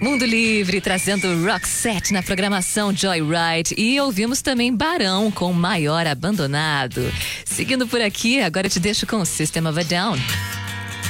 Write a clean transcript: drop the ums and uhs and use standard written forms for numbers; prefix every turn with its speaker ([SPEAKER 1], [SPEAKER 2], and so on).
[SPEAKER 1] Mundo Livre trazendo Roxette na programação Joyride e ouvimos também Barão com Maior Abandonado. Seguindo por aqui, agora eu te deixo com System of a Down.